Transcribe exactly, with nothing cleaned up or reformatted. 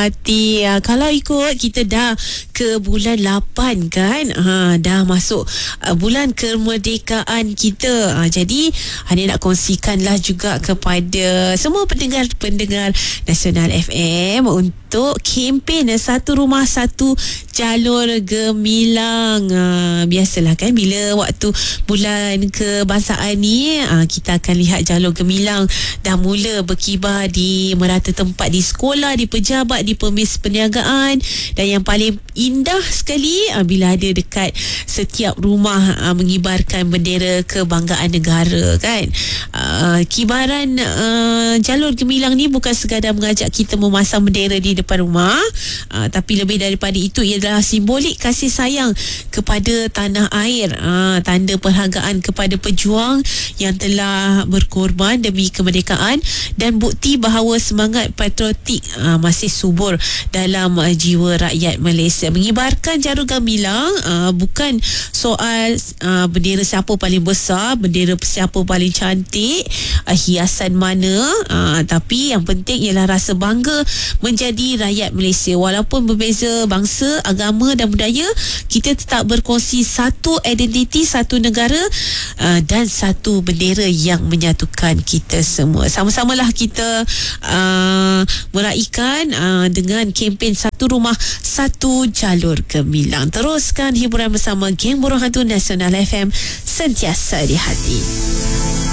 hati. Ha, kalau ikut kita dah ke bulan lapan kan, ha, dah masuk uh, bulan kemerdekaan kita. Ha, jadi Hani nak kongsikanlah juga kepada semua pendengar-pendengar Nasional F M untuk kempen Satu Rumah Satu Jalur Gemilang. Ha, biasalah kan bila waktu bulan kebangsaan ni, ha, kita akan lihat jalur gemilang dah mula berkibar di merata tempat, di sekolah, di pejabat, di pemis perniagaan, dan yang paling indah sekali ha, bila ada dekat setiap rumah ha, mengibarkan bendera kebanggaan negara kan. Ha, kibaran uh, jalur gemilang ni bukan sekadar mengajak kita memasang bendera di depan rumah, ha, tapi lebih daripada itu ialah simbolik kasih sayang kepada tanah air, ha, tanda perhargaan kepada pejuang yang telah berkorban demi kemerdekaan, dan bukti bahawa semangat patriotik uh, masih subur dalam uh, jiwa rakyat Malaysia. Mengibarkan jalur gemilang uh, bukan soal uh, bendera siapa paling besar, bendera siapa paling cantik, uh, hiasan mana, uh, tapi yang penting ialah rasa bangga menjadi rakyat Malaysia. Walaupun berbeza bangsa, agama dan budaya, kita tetap berkongsi satu identiti, satu negara uh, dan satu bendera yang menyatukan kita semua. Sama-samalah kita uh, meraihkan uh, dengan kempen Satu Rumah Satu Jalur Gemilang. Teruskan hiburan bersama geng Burung Hantu Nasional F M, sentiasa di hati.